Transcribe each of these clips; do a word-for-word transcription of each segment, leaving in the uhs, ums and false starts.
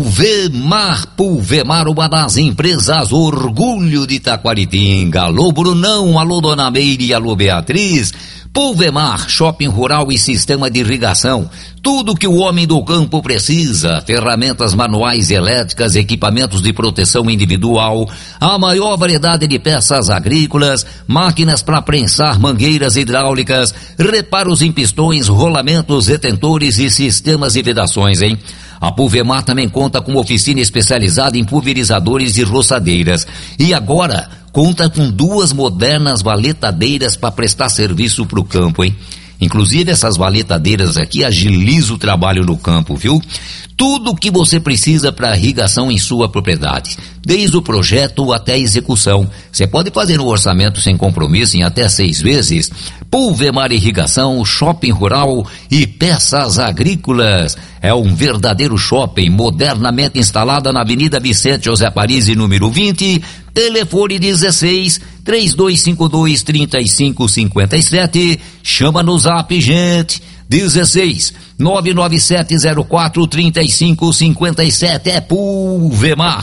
Pulvemar, Pulvemar, uma das empresas orgulho de Taquaritinga. Alô Brunão, alô Dona Meire, alô Beatriz. Pulvemar, shopping rural e sistema de irrigação. Tudo que o homem do campo precisa. Ferramentas manuais e elétricas, equipamentos de proteção individual, a maior variedade de peças agrícolas, máquinas para prensar mangueiras hidráulicas, reparos em pistões, rolamentos, retentores e sistemas de vedações, hein? A Pulvemar também conta com oficina especializada em pulverizadores e roçadeiras. E agora conta com duas modernas valetadeiras para prestar serviço para o campo, hein? Inclusive essas valetadeiras aqui agilizam o trabalho no campo, viu? Tudo o que você precisa para irrigação em sua propriedade, desde o projeto até a execução. Você pode fazer um orçamento sem compromisso em até seis vezes. Pulvemar Irrigação, shopping rural e peças agrícolas. É um verdadeiro shopping modernamente instalado na Avenida Vicente José Parisi, número vinte. Telefone dezesseis, três dois cinco dois, três cinco cinco sete. Chama no zap, gente. dezesseis, nove nove sete zero quatro, três cinco cinco sete. É Pulvemar.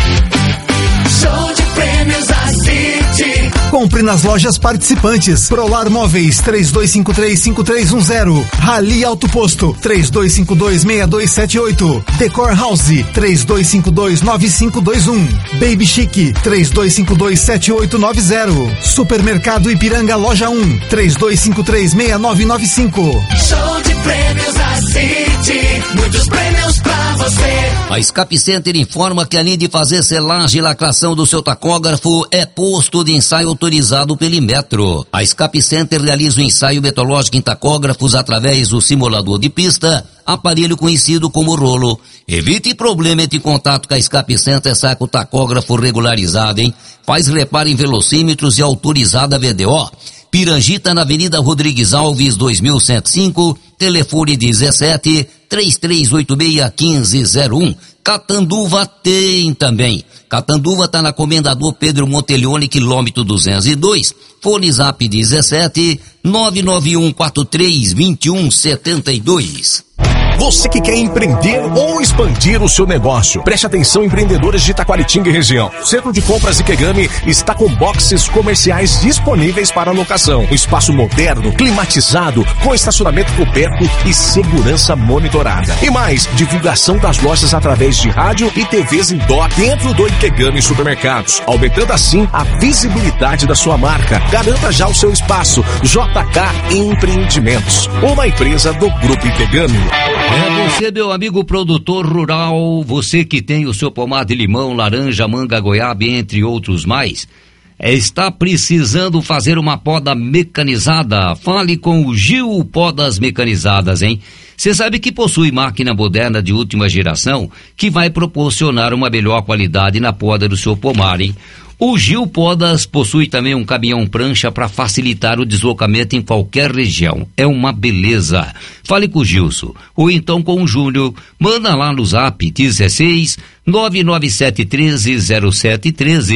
Show de prêmios da City. Compre nas lojas participantes. Prolar Móveis, três dois cinco três, cinco três um zero. Rally Auto Posto, três dois cinco dois, seis dois sete oito. Decor House, três dois cinco dois, nove cinco dois um. Baby Chic, três dois cinco dois, sete oito nove zero. Supermercado Ipiranga, loja um, três dois cinco três, seis nove nove cinco. Show de prêmios da City. Muitos prêmios pra você. A Escape Center informa que além de fazer selagem e lacração do seu tacógrafo, é posto de ensaio autorizado pelo Inmetro. A Escape Center realiza o ensaio metrológico em tacógrafos através do simulador de pista, aparelho conhecido como rolo. Evite problema entre contato com a Escape Center, saca o tacógrafo regularizado, hein? Faz reparo em velocímetros e autorizada V D O. Pirangita, na Avenida Rodrigues Alves, dois mil cento e cinco, telefone dezessete, três três oito seis, um cinco zero um. Catanduva tem também. Catanduva está na Comendador Pedro Monteleone, quilômetro duzentos e dois. Fone zap dezessete, nove nove um quatro três, dois um sete dois. Você que quer empreender ou expandir o seu negócio, preste atenção, empreendedores de Taquaritinga e região. O Centro de Compras Ikegami está com boxes comerciais disponíveis para locação. Um espaço moderno, climatizado, com estacionamento coberto e segurança monitorada. E mais, divulgação das lojas através de rádio e T Vs indoor dentro do Ikegami Supermercados, aumentando assim a visibilidade da sua marca. Garanta já o seu espaço. J K Empreendimentos, uma empresa do Grupo Ikegami. É você, meu amigo produtor rural, você que tem o seu pomar de limão, laranja, manga, goiaba, entre outros mais, é, está precisando fazer uma poda mecanizada? Fale com o Gil Podas Mecanizadas, hein? Você sabe que possui máquina moderna de última geração que vai proporcionar uma melhor qualidade na poda do seu pomar, hein? O Gil Podas possui também um caminhão prancha para facilitar o deslocamento em qualquer região. É uma beleza. Fale com o Gilson, ou então com o Júnior. Manda lá no zap dezesseis, nove nove sete um três, zero sete um três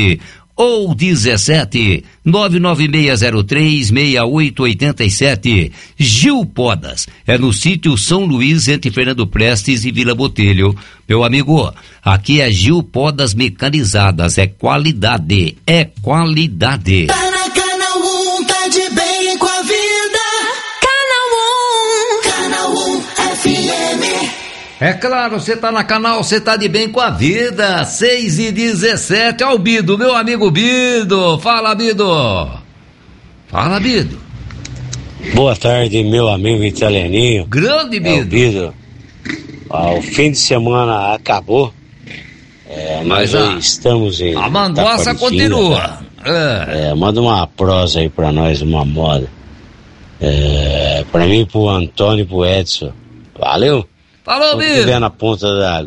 ou dezessete, nove nove seis zero três, seis oito oito sete. Gil Podas, é no sítio São Luís, entre Fernando Prestes e Vila Botelho. Meu amigo, aqui é Gil Podas Mecanizadas, é qualidade, é qualidade. Tá na Canal um, tá de bem com a vida. Canal um, Canal um F M. É claro, você tá na Canal, você tá de bem com a vida. seis e dezessete, ó o Bido, meu amigo Bido. Fala, Bido. Fala, Bido. Boa tarde, meu amigo italianinho. Grande Bido. É o Bido. Ah, o fim de semana acabou. É, Mas nós a, estamos em. A manguaça continua. É. É, manda uma prosa aí pra nós, uma moda. É, pra mim, pro Antônio e pro Edson. Valeu? Falou, Bido. Se tiver na ponta da